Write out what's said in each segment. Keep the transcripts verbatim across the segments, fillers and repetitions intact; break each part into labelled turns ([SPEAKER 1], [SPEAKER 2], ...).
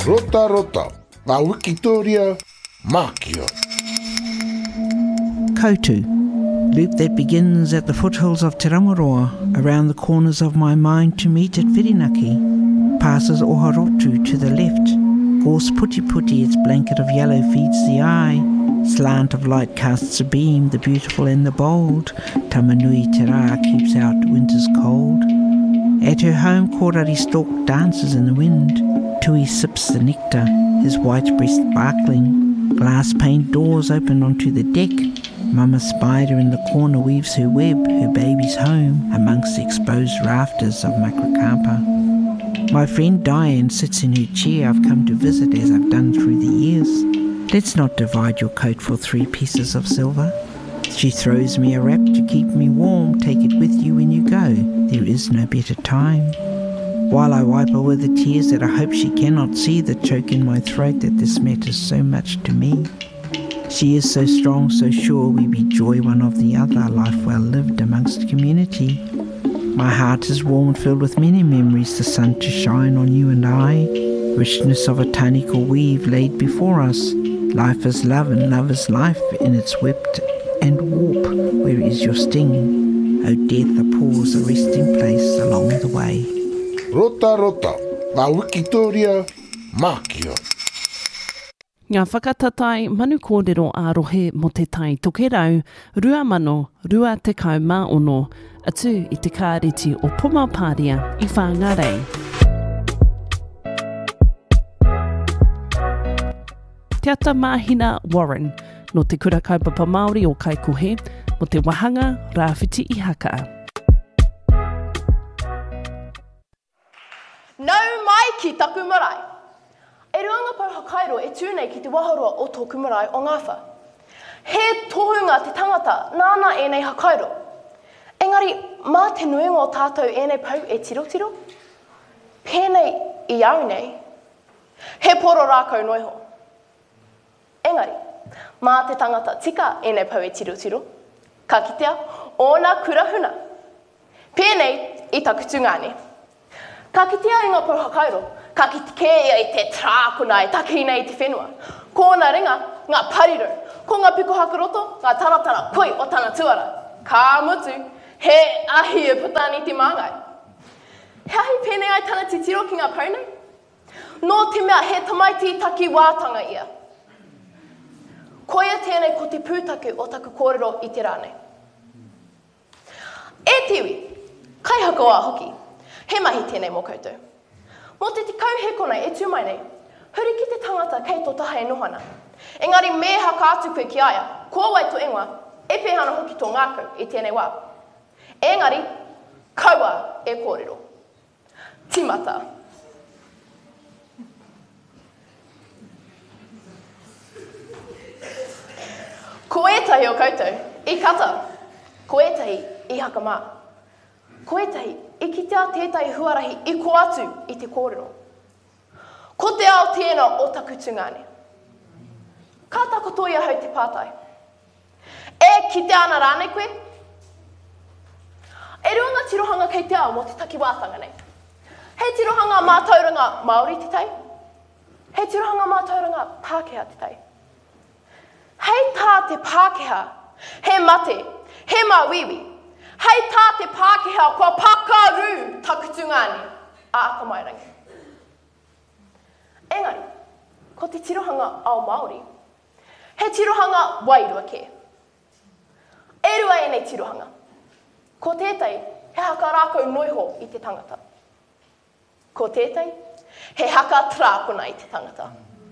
[SPEAKER 1] Rota rota, ngā Wikitoria, Mākia.
[SPEAKER 2] Koutou, loop that begins at the foothills of Te Ramaroa, around the corners of my mind to meet at Whirinaki, passes Ohorotu to the left. Gorse puti puti, its blanket of yellow feeds the eye. Slant of light casts a beam, the beautiful and the bold. Tamanui Te Rā keeps out winter's cold. At her home, Korari Stork dances in the wind. Tui sips the nectar, his white breast sparkling. Glass-paned doors open onto the deck. Mama Spider in the corner weaves her web, her baby's home, amongst the exposed rafters of Makrakapa. My friend Diane sits in her chair I've come to visit as I've done through the years. Let's not divide your coat for three pieces of silver. She throws me a wrap to keep me warm. Take it with you when you go. There is no better time. While I wipe away the tears that I hope she cannot see that choke in my throat that this matters so much to me. She is so strong, so sure we be joy one of the other, a life well lived amongst community. My heart is warm and filled with many memories, the sun to shine on you and I. Richness of a taniko weave laid before us. Life is love and love is life in its whipped and warp. Where is your sting? O death, a pause, a resting place along the way.
[SPEAKER 1] Rota rota, ngā Wikitoria, Mākia.
[SPEAKER 3] Ngā whakatatai manu kōrero ārohe mo te tai tokerau, rua mano, rua te kau mā ono, atu i te kāreti o Pumapāria i Whāngarei. Te ata Māhina Warren, no te kura kaupapa Māori o Kaikohe, mo te wahanga rāwhiti i haka.
[SPEAKER 4] Nau mai ki taku marae. E ruanga pau hakairo e tūnei ki te waharoa o tōku marae o ngāwha. He tohunga te tangata nāna e nei hakairo. Engari, mā te nuinga o tātou e nei pau e tirotiro. Pēnei i au nei. He poro rākau noiho. Engari, mā te tangata tika e nei pau e tirotiro. Ka kitea, ona kurahuna. Pēnei i taku tungane. Ka kitea i ngā pau hakairo, ka kite ia i te trākuna e take nei i te whenua. Ko ngā ringa, ngā pariro. Ko ngā piko hakaroto, ngā taratara koi o tana tuara. Ka mutu, he ahi e putani te māngai. He ahi pēnei ai tana te tiro ki ngā pau nei? Nō te mea he tamaiti taki wātanga ia. Koia tēnei ko te pūtaku o taku kōrero i te rānei. E tiwi, kai hako a hoki, he mahi tēnei mō koutou. Mō te te kauheko nei e tūmai nei, huri ki te tangata kei tō taha e nohana. Engari me haka atu koe ki aia, ko wai tō ingoa, e pēhana hoki tō ngākau i tēnei wā. Engari, kaua e kōrero. Timata. Ko etahi o koutou, i kata. Ko etahi i haka mā. Ko etahi i kitea tētai huarahi i ko atu i te kōrero. Ko te ao tēnā o taku tungane. Ka takotoia hau te pātai. E kitea ana rānei koe? E ruanga tirohanga kei te ao mo te taki wātanga nei. He tirohanga mātauranga Māori te tai. He tirohanga mātauranga Pākehā te tai. Hei tā te Pākehā, he mate, he mawīwi. Hei tā te Pākehā kua pakaru taku tungane a akamairangi. Engari, ko te tirohanga ao Māori, he tirohanga wairua ke. E rua e nei tirohanga. Ko tētai, he haka rākau noiho i te tangata. Ko tētai, he haka trākuna i te tangata.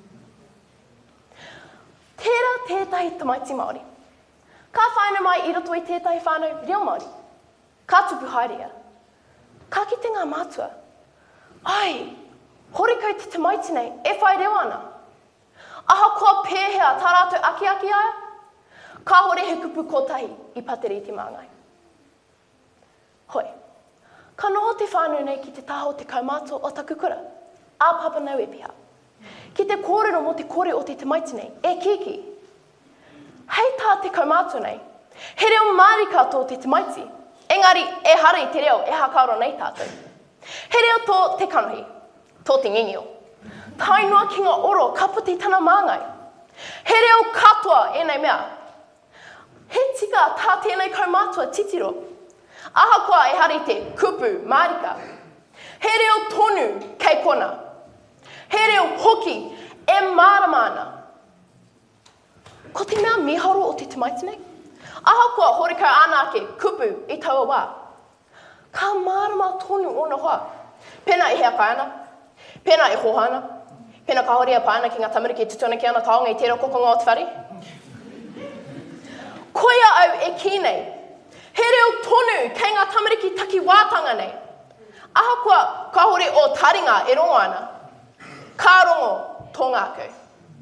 [SPEAKER 4] Tērā tētahi tamaiti Māori. Ka whānau mai i roto i tētahi whānau reo Māori. Ka tupu haerea. Ka kite ngā mātua. Ai, horikau te tamaiti nei, e whai reo ana. Aha kua pēhea tā rātou aki aki aia. Ka hore he kupu kotahi i pateri te māngai. Hoi, ka noho te whānau nei ki te taho te kaumātua o taku kura. A papa nau e piha. Ki te kōrero mo te kore o te tamaiti nei, e kiki. Hei tā te kaumātua nei, he reo mārika tō te tamaiti. Engari, e hara i te reo, e hakaoro nei tātou. He reo tō te kanohi, tō te ngingio. Tainua ki ngā oro, ka puti tana māngai. He reo katoa e nei mea. He tika tā tēnei kaumātua titiro. Aha koa e hari te kupu, marika. He reo tonu kei kona. He reo hoki e māramana. Ko te mea miharo o te tumaitine? Aha koa horika anake kupu i taua wā. Ka marama tonu ona hoa. Pena e hea kaina. Pena e hohana. Pena ka horia paana ki ngā tamariki tutuna ki ana taonga i te reo kokonga o te whare. Koia au e ki nei. He reo tonu kei ngā tamariki taki wātanga nei. Aha koa ka hore o taringa e rongo ana. Ka rongo tō ngākau.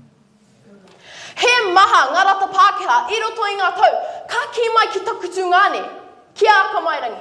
[SPEAKER 4] He maha ngā rata Pākehā i roto i ngā tau. Ka ki mai ki taku tū ngāne. Ki a ka mairangi.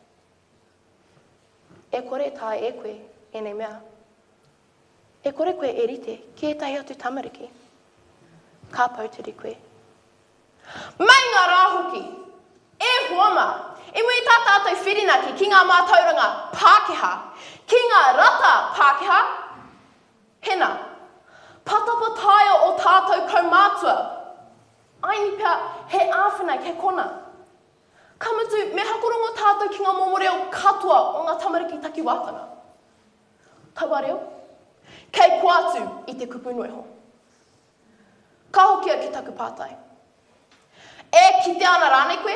[SPEAKER 4] E kore tā e koe e nei mea. E kore koe e rite ki e tahi atu tamariki. Ka pauturi koe. Mai ngā rāhuki. E huama. E mui tā tātou whirinaki ki ngā mātauranga Pākehā. Ki ngā rata Pākehā. Hena. Patapa taia o tātou kaumātua. Aini pia he āwhina ke kona. Kamutu me hakorongo tātou ki ngā momoreo katoa o ngā tamariki taki wātanga. Taua reo. Kei kuatu i te kupu nuiho. Ka hokia ki taku pātai. E ki te ana rānei koe.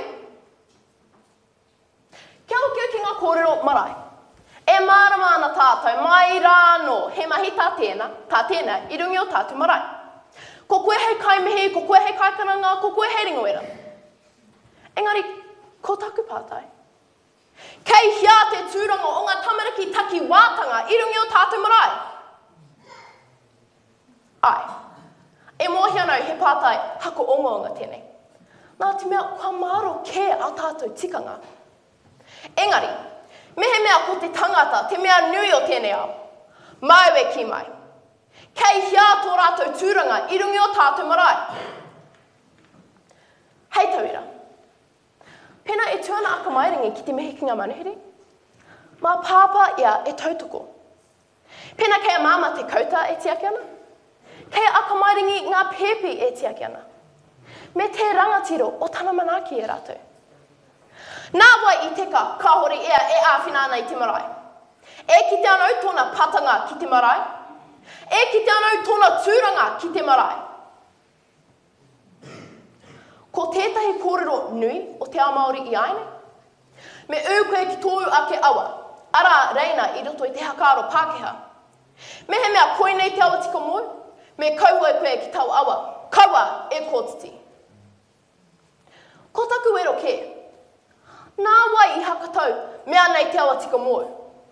[SPEAKER 4] Kia hokia ki ngā kōrero marae. E mārama ana tātou, mai rāno, he mahi tā tēnā, tā tēnā, i rungi o tātou marae. Ko koe hei kaimehi, ko koe hei kaikaranga, ko koe hei ringoera. Engari, ko taku pātai. Kei hia te tūranga o ngā tamariki taki wātanga, i rungi o tātou marae. Ai, e mōhi anau he pātai hako omaonga tēnei. Nā te mea kua māro kē a tātou tikanga. Engari, mehe mea ko te tangata, te mea nui o tēnei au. Mau e ki mai. Kei hia tō rātou tūranga i rungi o tātou marae. Hei tauira. Pena e tuana aka mairingi ki te mehe ki ngā manuhiri. Mā pāpā ia e tautoko. Pena kei a māma te kauta e tiaki ana. Kei aka mairingi ngā pēpi e tiaki ana. Me te rangatiro o tana manaki e rātou. Nā wai i teka ka hori ea e āwhina i te marae. E ki te anau tōna patanga ki te marae. E ki te anau tōna tūranga ki te marae. Ko tētahi kōrero nui o te ao Māori i aine. Me ū koe ki tōu ake awa. Ara reina i roto i te hakaro Pākehā. Mehe mea koe nei te awa tika mō. Me kaua e koe ki tau awa. Kaua e kōtiti. Ko taku ero ke. Nā wai i hakatau mea nei te awa tika mō.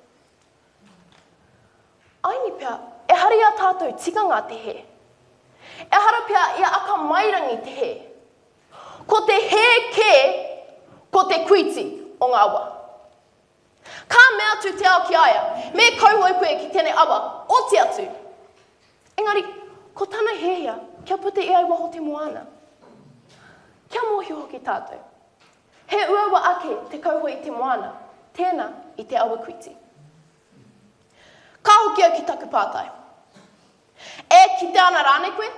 [SPEAKER 4] Aini pia, e hari a tātou tikanga te he. E hara pia ia aka mairangi te he. Ko te he ke, ko te kuiti o ngā awa. Ka mea tu te ao ki aia, me kaua e koe ki tēnei awa, o te atu. Engari, ko tana hehia, kia pute i ai waho te moana. Kia mōhi hoki tātou. He uawa ake te kauhoi i te moana, tēnā i te awa kuiti. Ka hokia ki taku pātai. E ki te ana rānei koe.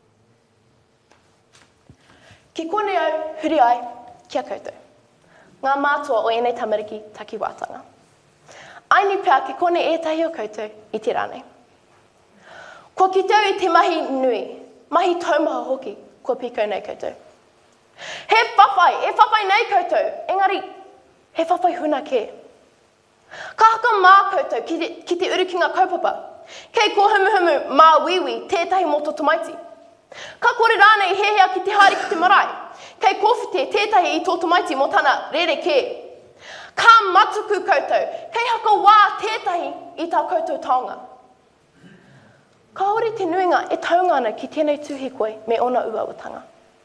[SPEAKER 4] Ki kone au, huri ai, kia koutou. Ngā mātua o enei tamariki taki wātanga. Aini pia ki kone ētahi o koutou i te rānei. Ko ki tau i te mahi nui, mahi taumaha hoki, ko piko nei koutou. He whawhai, e whawhai nei koutou, engari, he whawhai huna ke. Ka haka mā koutou ki te, ki te urukinga kaupapa, kei ko humu humu mā wiwi tētahi moto tumaiti. Ka kore rānei hehea ki te hari ki te marae, kei kōwhite tētahi i tō tumaiti mo tana rere ke. Ka matuku koutou, kei haka wā tētahi i tā koutou taonga. Ka ori te nuinga e taunga ana ki tēnei tuhi koe me ona uawatanga.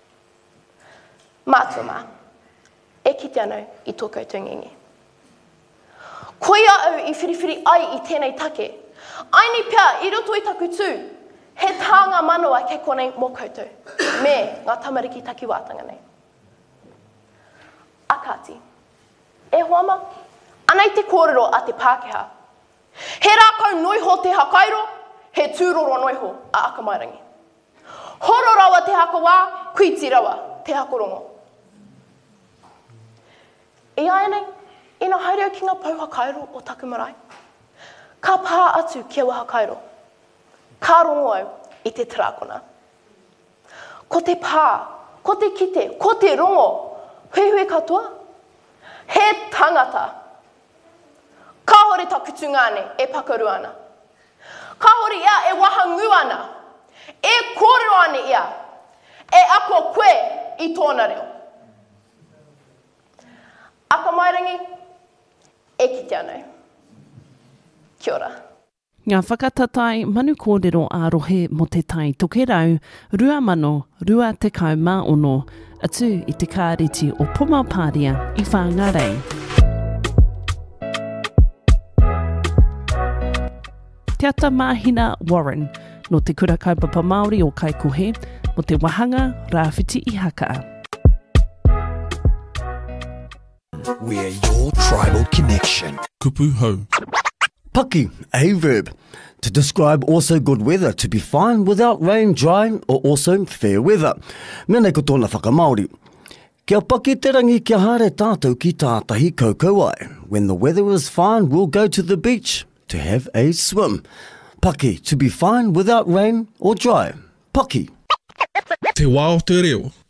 [SPEAKER 4] Mātua mā, e kite anau i tō koutou ngengi. Koia au i whiriwhiri ai i tēnei take. Aini pia i roto i taku tū, he tānga manoa kei konei mō koutou, me ngā tamariki taki wātanga nei. Akati, e hoama, anai te kōrero a te Pākehā. He rākau noiho te hakairo, he tūroro noiho a Akamairangi. Horo rawa te haka wā, kuiti rawa te haka rongo. E ai nei, ina haere ki ngā pau hakairo o taku marae. Ka pā atu ki awa hakairo. Ka rongo au i te trakona. Ko te pā, ko te kite, ko te rongo, hui hui katoa. He tangata. Ka hore takutu ngāne e pakaru ana. Ka hore ia e wahangu ana. E kōrero ane ia. E ako koe i tōna reo. Akamairangi, e kite anau. Kia ora.
[SPEAKER 3] Ngā whakatatai manu kōrero ārohe mo te tai tokerau, rua mano, rua tekau mā ono, atu i te kāreti o Pumapāria i Whangarei. Te ata Mahina Warren, no te kura kaupapa Māori o Kaikohe, mo te wahanga rāwhiti i haka.
[SPEAKER 5] We're your tribal connection.
[SPEAKER 6] Kupu hau.
[SPEAKER 7] Paki, a verb. To describe also good weather, to be fine without rain, dry, or also fair weather. Mene ko tōna whakamaori. Kia paki te rangi kia haere tātou ki tātahi kaukau ai. When the weather is fine, we'll go to the beach to have a swim. Paki, to be fine without rain or dry. Paki.
[SPEAKER 6] Te wā o te reo.